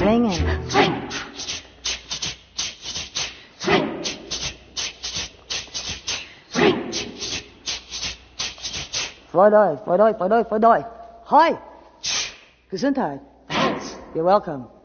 swinging. Swing. Swing. Swing. Freude, Freude, Freude, Freude. Hi. Gesundheit. You're welcome.